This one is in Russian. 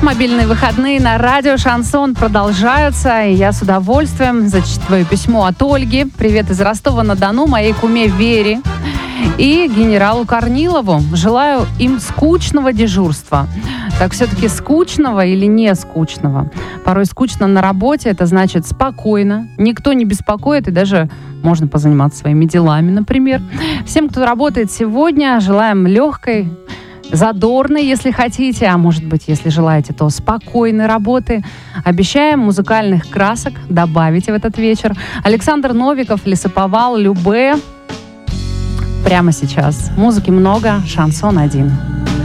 Мобильные выходные на радио «Шансон» продолжаются, и я с удовольствием зачитываю письмо от Ольги. Привет из Ростова-на-Дону, моей куме Вере и генералу Корнилову. Желаю им скучного дежурства. Так все-таки скучного или не скучного? Порой скучно на работе, это значит спокойно, никто не беспокоит, и даже можно позаниматься своими делами, например. Всем, кто работает сегодня, желаем легкой, задорной, если хотите, а может быть, если желаете, то спокойной работы. Обещаем музыкальных красок добавить в этот вечер. Александр Новиков, Лесоповал, Любэ. Прямо сейчас. Музыки много, шансон один.